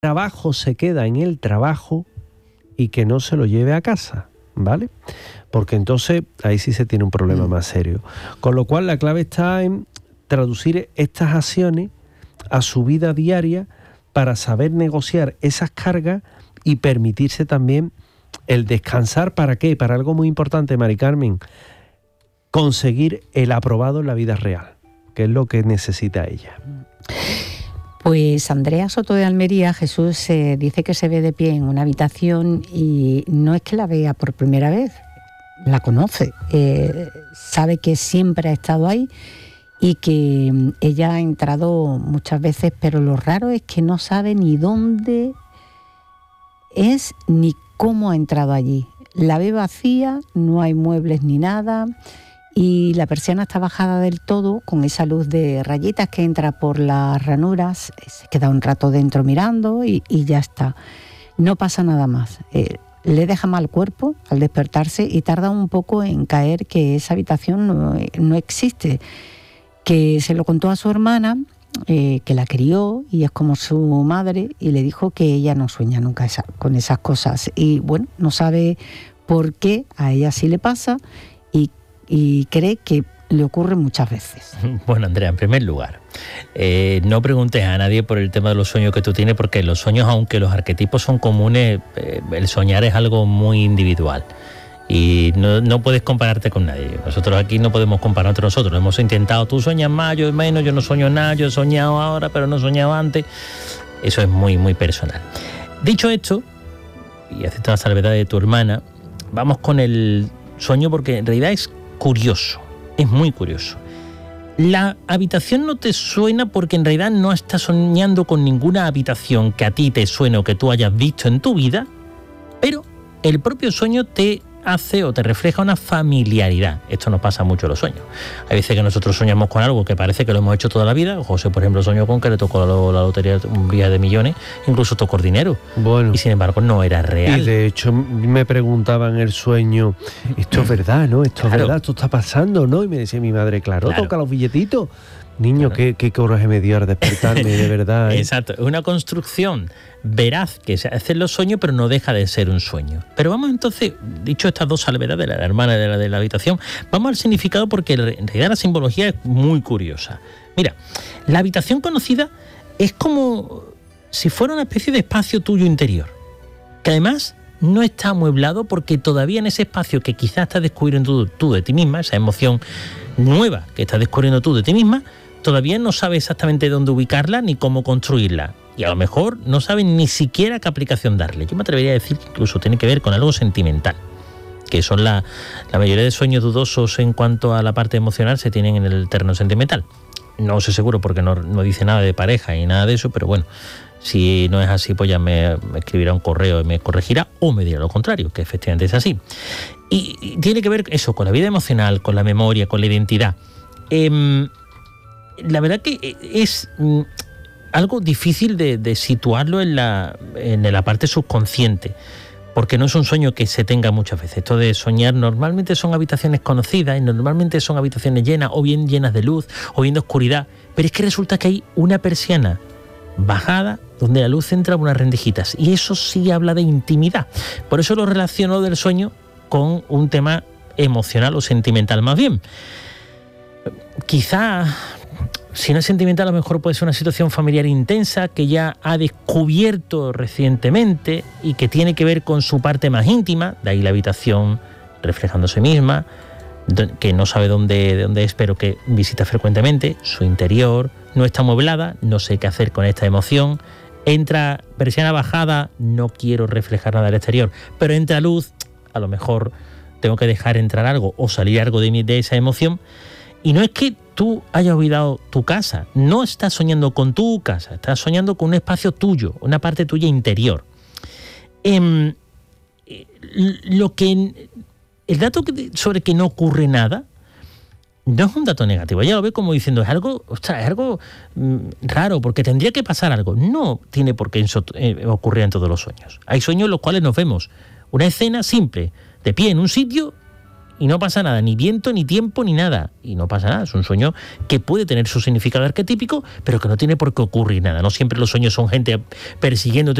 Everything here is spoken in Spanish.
trabajo se queda en el trabajo y que no se lo lleve a casa, ¿vale? Porque entonces ahí sí se tiene un problema más serio. Con lo cual la clave está en traducir estas acciones a su vida diaria para saber negociar esas cargas y permitirse también el descansar. ¿Para qué? Para algo muy importante, Mari Carmen, conseguir el aprobado en la vida real, que es lo que necesita ella. Pues Andrea Soto de Almería, Jesús, dice que se ve de pie en una habitación y no es que la vea por primera vez, la conoce, sabe que siempre ha estado ahí y que ella ha entrado muchas veces, pero lo raro es que no sabe ni dónde es ni cómo ha entrado allí. La ve vacía, no hay muebles ni nada y la persiana está bajada del todo con esa luz de rayitas que entra por las ranuras, se queda un rato dentro mirando y ya está. No pasa nada más. Le deja mal cuerpo al despertarse y tarda un poco en caer que esa habitación no existe. Que se lo contó a su hermana, que la crió y es como su madre, y le dijo que ella no sueña nunca con esas cosas. Y bueno, no sabe por qué a ella sí le pasa y cree que le ocurre muchas veces. Bueno, Andrea, en primer lugar, no preguntes a nadie por el tema de los sueños que tú tienes, porque los sueños, aunque los arquetipos son comunes, el soñar es algo muy individual. Y no puedes compararte con nadie. Nosotros aquí no podemos comparar entre nosotros. Hemos intentado, tú sueñas más, yo menos, yo no sueño nada, yo he soñado ahora, pero no he soñado antes. Eso es muy, muy personal. Dicho esto, y acepto la salvedad de tu hermana, vamos con el sueño porque en realidad es curioso, es muy curioso. La habitación no te suena porque en realidad no estás soñando con ninguna habitación que a ti te suene o que tú hayas visto en tu vida, pero el propio sueño te hace o te refleja una familiaridad. Esto nos pasa mucho en los sueños. Hay veces que nosotros soñamos con algo que parece que lo hemos hecho toda la vida. José, por ejemplo, soñó con que le tocó la lotería un día de millones, incluso tocó dinero. Bueno. Y sin embargo no era real. Y de hecho me preguntaba en el sueño, esto es verdad, ¿no? Esto es verdad, esto está pasando, ¿no? Y me decía mi madre, claro. Toca los billetitos. Niño, claro. qué coraje me dio al despertarme, de verdad. Exacto, es una construcción veraz que se hace en los sueños, pero no deja de ser un sueño. Pero vamos entonces, dicho estas dos salvedades de la hermana de la habitación, vamos al significado porque en realidad la simbología es muy curiosa. Mira, la habitación conocida es como si fuera una especie de espacio tuyo interior, que además no está amueblado porque todavía en ese espacio que quizás estás descubriendo tú de ti misma, esa emoción nueva que estás descubriendo tú de ti misma, todavía no sabes exactamente dónde ubicarla ni cómo construirla. Y a lo mejor no sabes ni siquiera qué aplicación darle. Yo me atrevería a decir que incluso tiene que ver con algo sentimental, que son la mayoría de sueños dudosos en cuanto a la parte emocional se tienen en el terreno sentimental. No sé seguro porque no dice nada de pareja y nada de eso, pero bueno, si no es así, pues ya me escribirá un correo y me corregirá o me dirá lo contrario, que efectivamente es así. Y tiene que ver eso con la vida emocional, con la memoria, con la identidad. La verdad que es algo difícil de situarlo en la parte subconsciente, porque no es un sueño que se tenga muchas veces. Esto de soñar normalmente son habitaciones conocidas y normalmente son habitaciones llenas, o bien llenas de luz, o bien de oscuridad, pero es que resulta que hay una persiana bajada donde la luz entra por unas rendijitas, y eso sí habla de intimidad. Por eso lo relaciono del sueño con un tema emocional o sentimental más bien. Quizá, si no es sentimental, a lo mejor puede ser una situación familiar intensa que ya ha descubierto recientemente y que tiene que ver con su parte más íntima, de ahí la habitación reflejándose misma, que no sabe dónde es, pero que visita frecuentemente, su interior, no está amueblada, no sé qué hacer con esta emoción, entra persiana bajada, no quiero reflejar nada al exterior, pero entra luz, a lo mejor tengo que dejar entrar algo o salir algo de esa emoción. Y no es que tú hayas olvidado tu casa, no estás soñando con tu casa, estás soñando con un espacio tuyo, una parte tuya interior. El dato sobre que no ocurre nada no es un dato negativo. Ella lo ve como diciendo, es algo raro, porque tendría que pasar algo. No tiene por qué ocurrir en todos los sueños. Hay sueños en los cuales nos vemos una escena simple, de pie en un sitio, y no pasa nada, ni viento, ni tiempo, ni nada, y no pasa nada. Es un sueño que puede tener su significado arquetípico, pero que no tiene por qué ocurrir nada. No siempre los sueños son gente persiguiéndote